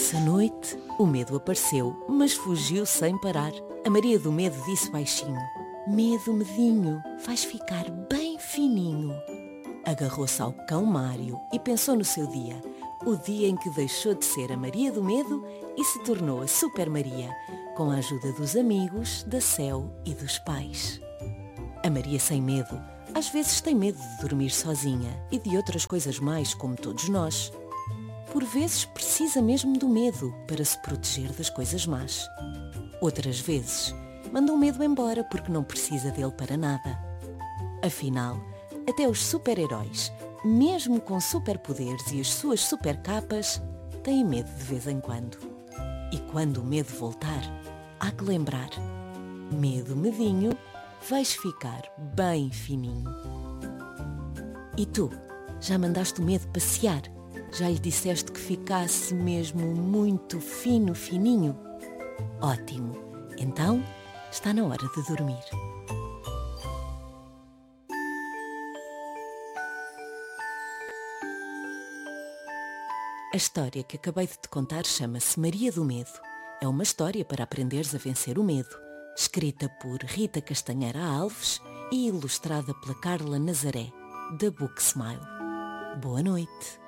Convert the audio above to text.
Essa noite, o medo apareceu, mas fugiu sem parar. A Maria do Medo disse baixinho: medo, medinho, vais ficar bem fininho. Agarrou-se ao cão Mário e pensou no seu dia, o dia em que deixou de ser a Maria do Medo e se tornou a Super Maria, com a ajuda dos amigos, da Céu e dos pais. A Maria sem medo, às vezes tem medo de dormir sozinha e de outras coisas mais, como todos nós. Por vezes precisa mesmo do medo para se proteger das coisas más. Outras vezes manda o medo embora porque não precisa dele para nada. Afinal, até os super-heróis, mesmo com superpoderes e as suas super-capas, têm medo de vez em quando. E quando o medo voltar, há que lembrar: medo, medinho, vais ficar bem fininho. E tu, já mandaste o medo passear? Já lhe disseste que ficasse mesmo muito fino, fininho? Ótimo! Então, está na hora de dormir. A história que acabei de te contar chama-se Maria do Medo. É uma história para aprenderes a vencer o medo, escrita por Rita Castanheira Alves e ilustrada pela Carla Nazaré, da Book Smile. Boa noite!